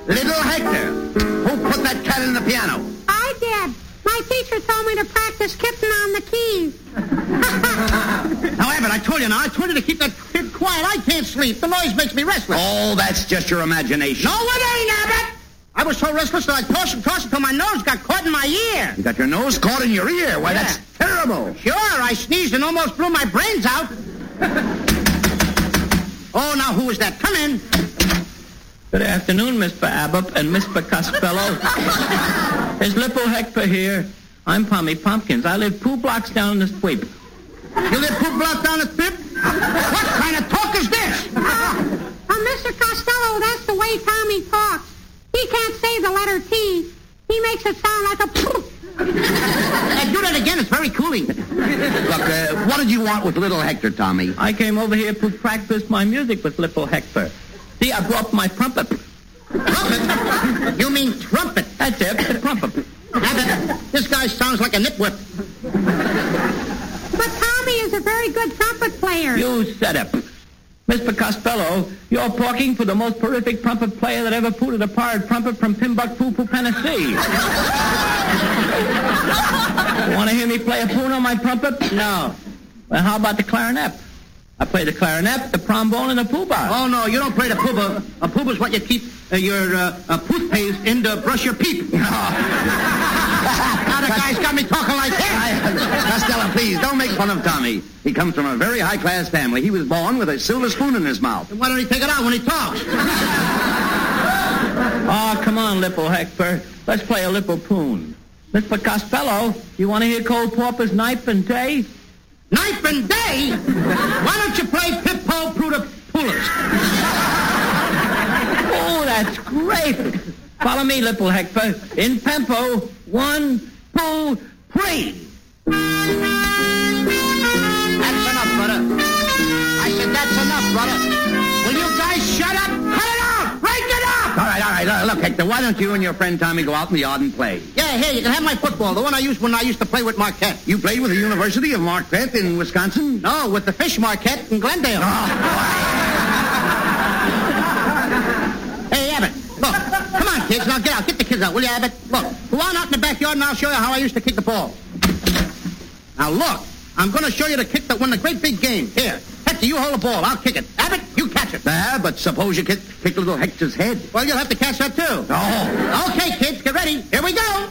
Little Hector, who put that cat in the piano? I did. My teacher told me to practice kitten on the keys. Now, Abbott, I told you to keep that kid quiet. I can't sleep. The noise makes me restless. Oh, that's just your imagination. No, it ain't, Abbott. I was so restless that I tossed until my nose got caught in my ear. You got your nose caught in your ear. Why, Yeah. that's terrible. Sure, I sneezed and almost blew my brains out. Oh, now who is that? Come in. Good afternoon, Mr. Abbott and Mr. Costello. It's Lippo Hector here. I'm Pommy Pumpkins. I live 2 blocks down the street. You live 2 blocks down the strip? What kind of talk is this? Mr. Costello, that's the way Tommy talks. He can't say the letter T. He makes it sound like a poof. Do that again. It's very cooling. Look, what did you want with little Hector, Tommy? I came over here to practice my music with Lippo Hector. See, I brought my trumpet. Trumpet? You mean trumpet? That's it, the trumpet. Abbott, this guy sounds like a nitwhip. But Tommy is a very good trumpet player. You said it. Mr. Costello, you're talking to the most terrific trumpet player that ever pooted a pirate trumpet from Timbuktu to Tennessee. You want to hear me play a tune on my trumpet? No. Well, how about the clarinet? I play the clarinet, the trombone, and the poobah. Oh, no, you don't play the poobah. A poobah's what you keep your toothpaste in to brush your peep. Now the guy's got me talking like that. Costello, please, don't make fun of Tommy. He comes from a very high-class family. He was born with a silver spoon in his mouth. Why don't he take it out when he talks? Oh, come on, Lippo Hector. Let's play a Lippo tune. Mr. Costello, you want to hear Cole Porpoise Night and Day? Night and day? Why don't you play Pip-Po Pruda Pullers? Oh, that's great. Follow me, Lippo Hector. In tempo. 1, 2, 3. That's enough, brother. I said that's enough, brother. Will you guys shut up? Cut it out! Break it up! All right. Look, Hector, why don't you and your friend Tommy go out in the yard and play? Yeah, here, you can have my football, the one I used when I used to play with Marquette. You played with the University of Marquette in Wisconsin? No, with the Fish Marquette in Glendale. Hey, Abbott, look. Come on, kids. Now get out. Get the kids out, will you, Abbott? Look, go on out in the backyard and I'll show you how I used to kick the ball. Now, look. I'm going to show you the kick that won the great big game. Here. Hector, you hold the ball. I'll kick it. Abbott, you catch it. But suppose you kick little Hector's head. Well, you'll have to catch that, too. Oh. Okay, kids, get ready. Here we go.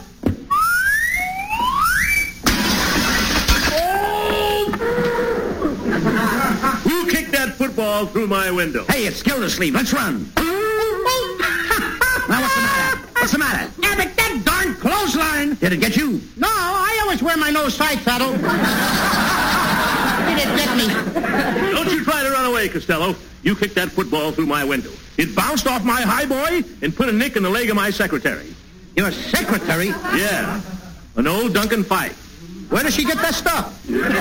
Who kicked that football through my window? Hey, it's Gildersleeve. Let's run. Now, what's the matter? Abbott, that darn clothesline. Did it get you? No, I always wear my nose side saddle. Did it get me? Don't you try to run away, Costello. You kicked that football through my window. It bounced off my high boy and put a nick in the leg of my secretary. Your secretary? Yeah, an old Duncan Fife. Where does she get that stuff?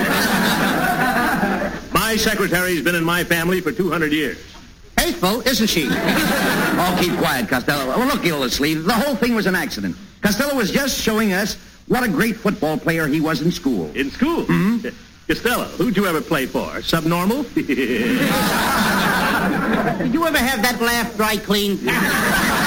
My secretary's been in my family for 200 years. Faithful, isn't she? Oh, keep quiet, Costello. Well, look, Gildersleeve, the whole thing was an accident. Costello was just showing us what a great football player he was in school. In school? Mm-hmm. Costello, who'd you ever play for? Subnormal? Did you ever have that laugh dry clean?